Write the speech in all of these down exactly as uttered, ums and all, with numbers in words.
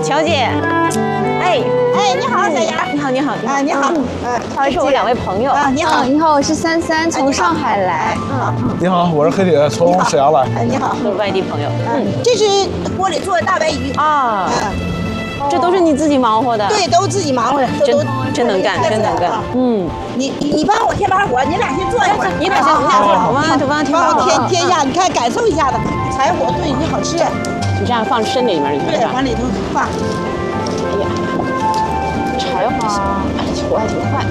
乔姐，哎哎，你好，小杨。 你好，你好，你好， 啊，你好。 嗯，他们是我两位朋友。 啊，你好， 你好，我是珊珊，从上海来。 嗯， 你好，我是黑铁，从沈阳来。 哎，你好， 都是外地朋友。 嗯，这是锅里做的大白鱼啊， 嗯， 这都是你自己忙活的。 对，都自己忙活的， 真都真能干，真能干。嗯， 你你帮我添把火，你俩先坐一会儿。 你俩先，你俩坐，我帮我帮添把帮我火。 添添一下，你看感受一下子，柴火炖鱼好吃。 你这样放身里面， 对，往里头放。 哎呀，柴火，哎，火还挺快。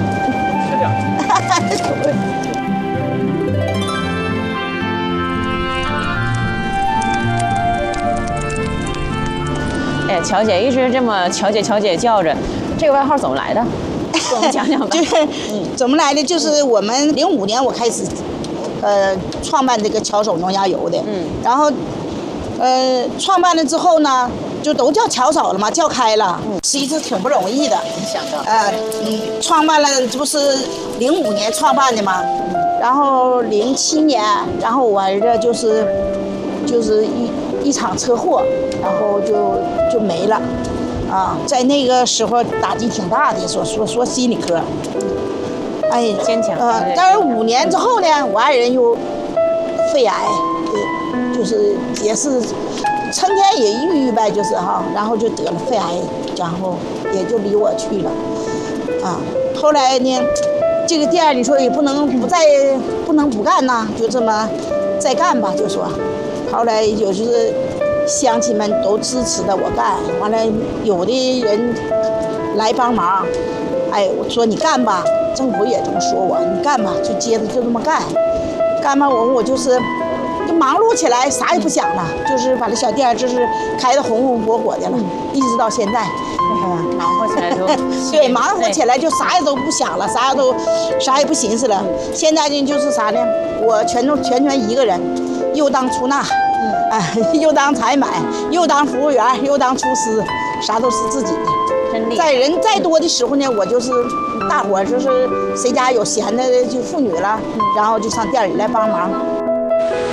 哎呀，乔姐一直这么乔姐乔姐叫着，这个外号怎么来的？给我们讲讲吧。 就是怎么来的？就是我们零五年我开始，呃，创办这个巧手农家油的。嗯。然后，呃，创办了之后呢，就都叫巧手了嘛，叫开了。嗯。其实挺不容易的。 没想到。 呃，嗯，创办了，这不是零五年创办的吗？然后零七年，然后我儿子就是，就是一一场车祸，然后就就没了。啊，在那个时候打击挺大的，说说说心理科，哎， 坚强。 呃，但是五年之后呢，我爱人又肺癌，呃，就是也是成天也抑郁呗，就是哈，然后就得了肺癌，然后也就离我去了，啊，后来呢，这个店你说也不能不再不能不干呐，就这么再干吧，就说，后来也就是。乡亲们都支持的我干，完了有的人来帮忙，哎，我说你干吧，政府也这么说我，你干吧，就接着就这么干，干吧我我就是就忙碌起来，啥也不想了，就是把这小店就是开得红红火火的了，嗯、一直到现在。 嗯，忙活起来就对，忙活起来就啥也都不想了，啥也都啥也不寻思了。现在呢就是啥呢？我全都全全一个人，又当出纳。哎，又当采买，又当服务员，又当厨师，啥都是自己的。 真厉害。 在人再多的时候呢，我就是大伙就是谁家有闲的就妇女了，然后就上店里来帮忙。